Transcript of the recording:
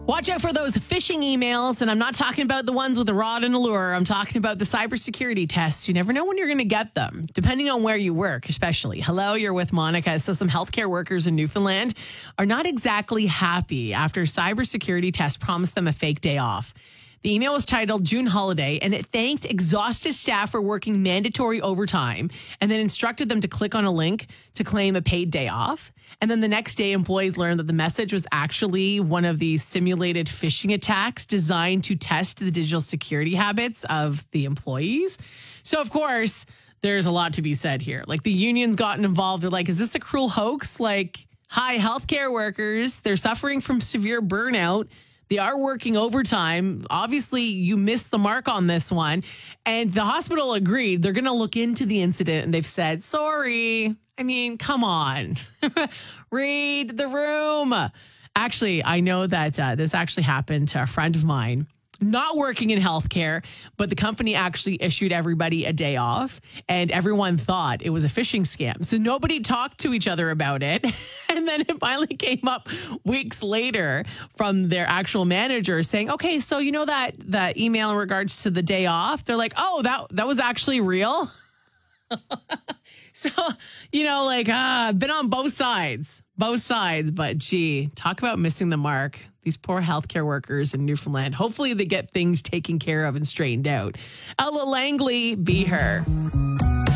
Watch out for those phishing emails, and I'm not talking about the ones with a rod and a lure. I'm talking about the cybersecurity tests. You never know when you're going to get them, depending on where you work, especially. Hello, you're with Monica. So some healthcare workers in Newfoundland are not exactly happy after cybersecurity tests promised them a fake day off. The email was titled June Holiday, and it thanked exhausted staff for working mandatory overtime and then instructed them to click on a link to claim a paid day off. And then the next day, employees learned that the message was actually one of these simulated phishing attacks designed to test the digital security habits of the employees. So, of course, there's a lot to be said here. Like, the union's gotten involved. They're like, is this a cruel hoax? Like, hi, healthcare workers, they're suffering from severe burnout. They are working overtime. Obviously, you missed the mark on this one. And the hospital agreed. They're going to look into the incident. And they've said, sorry. I mean, come on. Read the room. Actually, I know that this actually happened to a friend of mine, not working in healthcare, but the company actually issued everybody a day off, and everyone thought it was a phishing scam. So nobody talked to each other about it. And then it finally came up weeks later from their actual manager saying, okay, so you know that email in regards to the day off? They're like, oh, that was actually real? So, been on both sides, but gee, talk about missing the mark. These poor healthcare workers in Newfoundland. Hopefully they get things taken care of and straightened out. Ella Langley, Be Her.